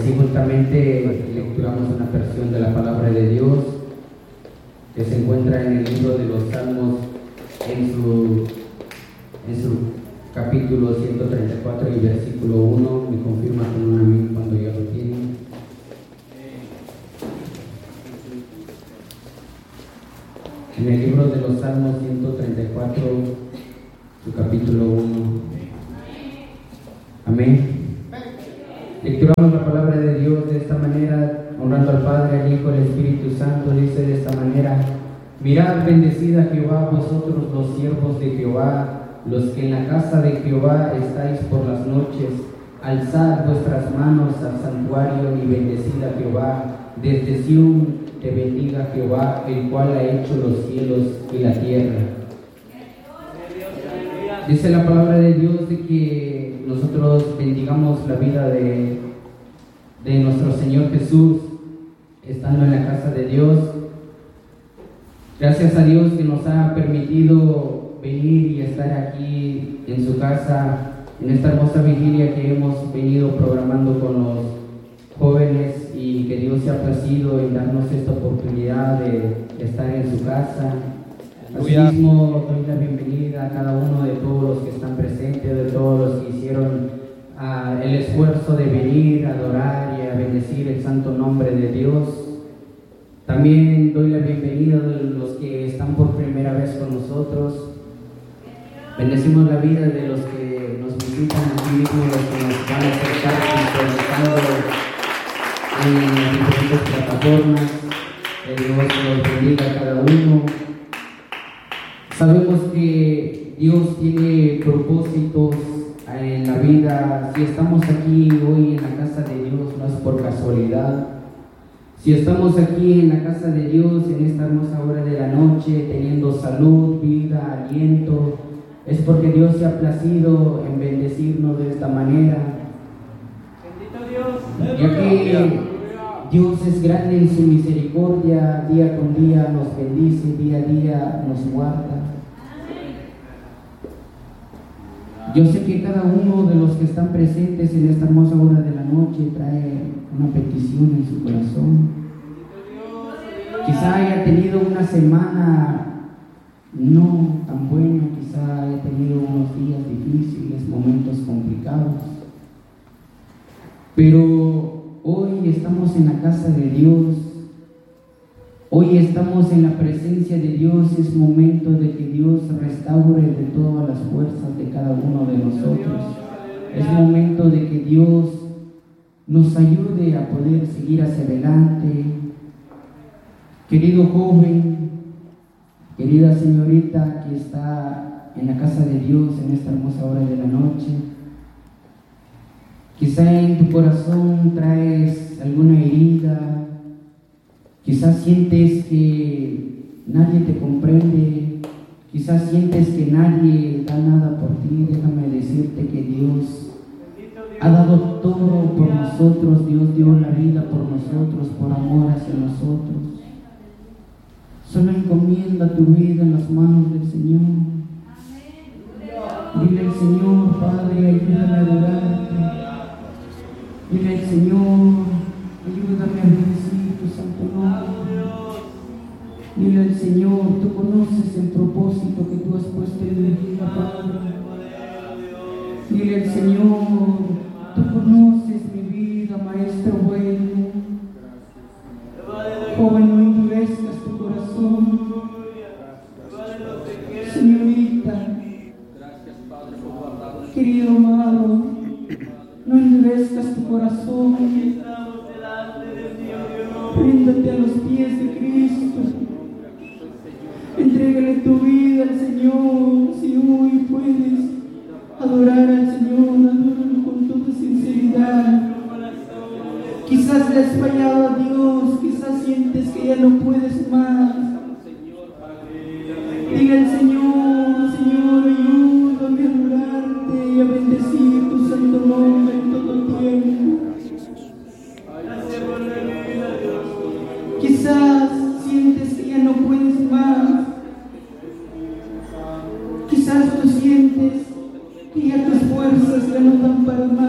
así justamente lecturamos una porción de la palabra de Dios que se encuentra en el libro de los Salmos en su capítulo 134 y versículo 1. Me confirma con un amén cuando ya lo tienen. En el libro de los Salmos 134, su capítulo 1. Amén. Lecturamos la palabra de Dios de esta manera, honrando al Padre, al Hijo, al Espíritu Santo. Dice de esta manera: mirad, bendecid a Jehová vosotros los siervos de Jehová, los que en la casa de Jehová estáis por las noches. Alzad vuestras manos al santuario y bendecid a Jehová. Desde Sión te bendiga Jehová, el cual ha hecho los cielos y la tierra. Dice la palabra de Dios de que nosotros bendigamos la vida de nuestro Señor Jesús estando en la casa de Dios. Gracias a Dios que nos ha permitido venir y estar aquí en su casa en esta hermosa vigilia que hemos venido programando con los jóvenes, y que Dios se ha placido en darnos esta oportunidad de estar en su casa. Asimismo, doy la bienvenida a cada uno de todos los que están presentes, de todos los que hicieron el esfuerzo de venir a adorar y a bendecir el santo nombre de Dios. También doy la bienvenida a los que están por primera vez con nosotros. Bendecimos la vida de los que nos visitan aquí mismo, los que nos van a acercar conectando en diferentes plataformas. Que Dios nos bendiga a cada uno. Sabemos que Dios tiene propósitos en la vida. Si estamos aquí hoy en la casa de Dios, no es por casualidad. Si estamos aquí en la casa de Dios en esta hermosa hora de la noche, teniendo salud, vida, aliento, es porque Dios se ha placido en bendecirnos de esta manera. Bendito Dios. Ya que Dios es grande en su misericordia, día con día nos bendice, día a día nos guarda. Yo sé que cada uno de los que están presentes en esta hermosa hora de la noche trae una petición en su corazón. Quizá haya tenido una semana no tan buena, quizá haya tenido unos días difíciles, momentos complicados. Pero hoy estamos en la casa de Dios. Hoy estamos en la presencia de Dios. Es momento de que Dios restaure de todas las fuerzas de cada uno de nosotros. Es momento de que Dios nos ayude a poder seguir hacia adelante. Querido joven, querida señorita que está en la casa de Dios en esta hermosa hora de la noche, quizá en tu corazón traes alguna herida. Quizás sientes que nadie te comprende, quizás sientes que nadie da nada por ti. Déjame decirte que Dios ha dado todo por nosotros. Dios dio la vida por nosotros, por amor hacia nosotros. Solo encomienda tu vida en las manos del Señor. Dile al Señor: Padre, ayúdame a adorarte. Dile al Señor: ayúdame a bendecir tu santo nombre. Dile al Señor: tú conoces el propósito que tú has puesto en mi vida, Padre. Dile al Señor: tú conoces mi vida, Maestro bueno. Joven, no endurezcas tu corazón. Señorita, querido amado, no endurezcas tu corazón. Ríndete a los pies de Cristo. Entrégale tu vida al Señor. Si hoy puedes adorar al Señor, adóralo con toda sinceridad. Quizás le has fallado a Dios, quizás sientes que ya no puedes más. Diga al Señor: Señor, ayúdame a adorarte y a bendecir tu santo nombre en todo tiempo. Quizás sientes que ya no puedes más. Quizás tú sientes que ya tus fuerzas ya no dan para más.